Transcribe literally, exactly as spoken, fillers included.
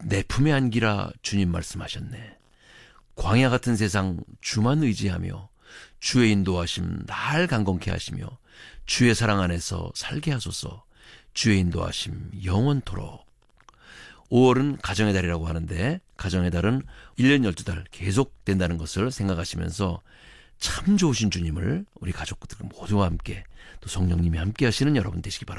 내 품에 안기라 주님 말씀하셨네. 광야 같은 세상 주만 의지하며 주의 인도하심 날 강건케 하시며 주의 사랑 안에서 살게 하소서. 주의 인도하심 영원토록. 오월은 가정의 달이라고 하는데 가정의 달은 일 년 열두 달 계속 된다는 것을 생각하시면서 참 좋으신 주님을 우리 가족들 모두와 함께 또 성령님이 함께 하시는 여러분 되시기 바랍니다.